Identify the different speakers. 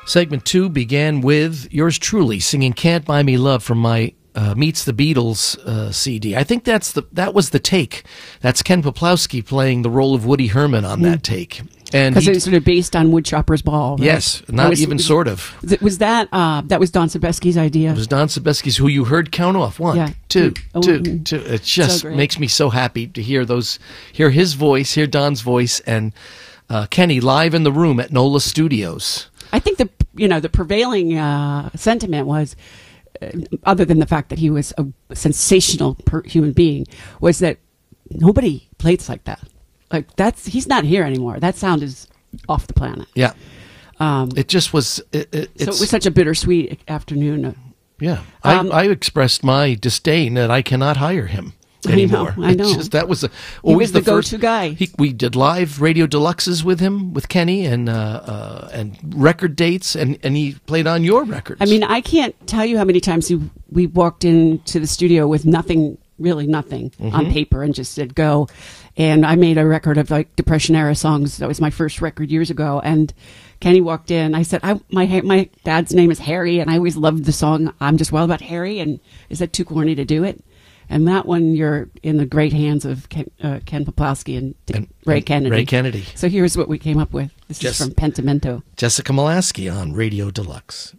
Speaker 1: Segment 2 began with yours truly singing Can't Buy Me Love from my Meets the Beatles CD. I think that was the take. That's Ken Poplawski playing the role of Woody Herman on that take.
Speaker 2: Because it was sort of based on Woodchopper's Ball, right?
Speaker 1: Yes, sort of.
Speaker 2: Was that was Don Sebesky's idea?
Speaker 1: It was Don Sebesky's, who you heard count off. One, two. It just makes me so happy to hear his voice, hear Don's voice, and Kenny live in the room at NOLA Studios.
Speaker 2: I think the prevailing sentiment was, other than the fact that he was a sensational human being, was that nobody plays like that. Like he's not here anymore. That sound is off the planet.
Speaker 1: Yeah, it just was.
Speaker 2: So it was such a bittersweet afternoon.
Speaker 1: Yeah, I expressed my disdain that I cannot hire him anymore.
Speaker 2: I know.
Speaker 1: That was
Speaker 2: he was the go-to guy.
Speaker 1: We did live radio deluxes with him, with Kenny, and record dates, and he played on your records.
Speaker 2: I mean, I can't tell you how many times we walked into the studio with nothing on paper and just said go. And I made a record of like Depression era songs. That was my first record years ago. And Kenny walked in. I said, my dad's name is Harry, and I always loved the song I'm Just Wild About Harry. And is that too corny to do it? And that one, you're in the great hands of Ken Poplawski and Ray Kennedy.
Speaker 1: Ray Kennedy.
Speaker 2: So here's what we came up with. This is from Pentimento.
Speaker 1: Jessica Molaskey on Radio Deluxe.